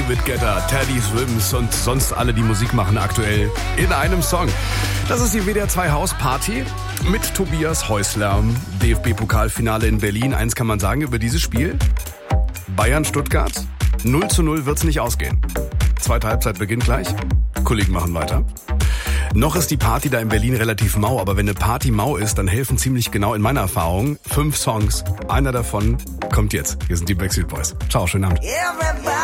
David Guetta, Teddy Swims und sonst alle, die Musik machen aktuell in einem Song. Das ist die WDR 2 Hausparty mit Tobias Häusler. DFB-Pokalfinale in Berlin. Eins kann man sagen über dieses Spiel. Bayern-Stuttgart. 0:0 wird's nicht ausgehen. Zweite Halbzeit beginnt gleich. Kollegen machen weiter. Noch ist die Party da in Berlin relativ mau, aber wenn eine Party mau ist, dann helfen ziemlich genau in meiner Erfahrung 5 Songs. Einer davon kommt jetzt. Hier sind die Backstreet Boys. Ciao, schönen Abend.